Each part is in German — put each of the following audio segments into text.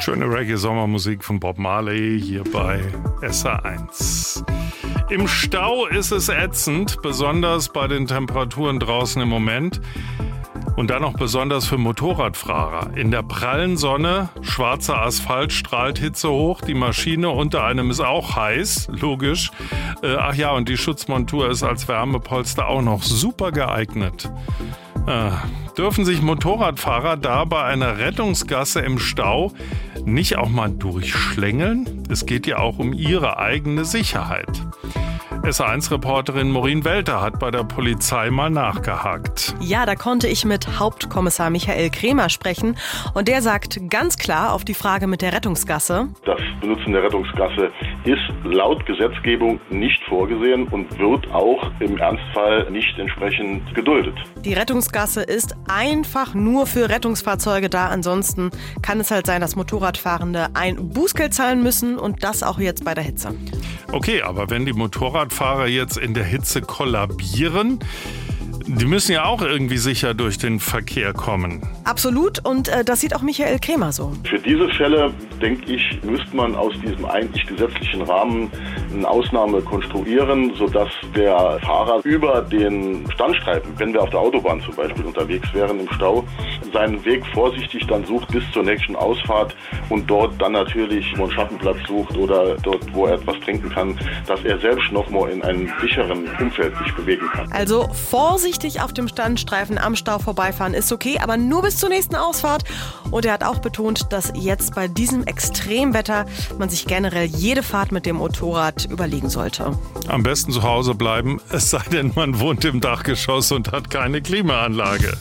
Schöne Reggae-Sommermusik von Bob Marley hier bei SR1. Im Stau ist es ätzend, besonders bei den Temperaturen draußen im Moment. Und dann noch besonders für Motorradfahrer. In der prallen Sonne, schwarzer Asphalt, strahlt Hitze hoch. Die Maschine unter einem ist auch heiß, logisch. Ach ja, und die Schutzmontur ist als Wärmepolster auch noch super geeignet. Dürfen sich Motorradfahrer da bei einer Rettungsgasse im Stau nicht auch mal durchschlängeln? Es geht ja auch um ihre eigene Sicherheit. SR1-Reporterin Maureen Welter hat bei der Polizei mal nachgehakt. Ja, da konnte ich mit Hauptkommissar Michael Kremer sprechen. Und der sagt ganz klar auf die Frage mit der Rettungsgasse: Das Benutzen der Rettungsgasse ist laut Gesetzgebung nicht vorgesehen und wird auch im Ernstfall nicht entsprechend geduldet. Die Rettungsgasse ist einfach nur für Rettungsfahrzeuge da. Ansonsten kann es halt sein, dass Motorradfahrende ein Bußgeld zahlen müssen und das auch jetzt bei der Hitze. Okay, aber wenn die Motorradfahrer jetzt in der Hitze kollabieren, die müssen ja auch irgendwie sicher durch den Verkehr kommen. Absolut, und das sieht auch Michael Kremer so. Für diese Fälle, denke ich, müsste man aus diesem eigentlich gesetzlichen Rahmen eine Ausnahme konstruieren, sodass der Fahrer über den Standstreifen, wenn wir auf der Autobahn zum Beispiel unterwegs wären im Stau, seinen Weg vorsichtig dann sucht bis zur nächsten Ausfahrt und dort dann natürlich einen Schattenplatz sucht oder dort, wo er etwas trinken kann, dass er selbst nochmal in einem sicheren Umfeld sich bewegen kann. Also vorsichtig auf dem Standstreifen am Stau vorbeifahren ist okay, aber nur bis zur nächsten Ausfahrt. Und er hat auch betont, dass jetzt bei diesem Extremwetter man sich generell jede Fahrt mit dem Motorrad überlegen sollte. Am besten zu Hause bleiben, es sei denn, man wohnt im Dachgeschoss und hat keine Klimaanlage.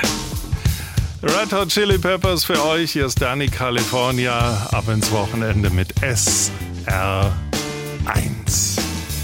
Red Hot Chili Peppers für euch. Hier ist Danny California. Ab ins Wochenende mit SR1.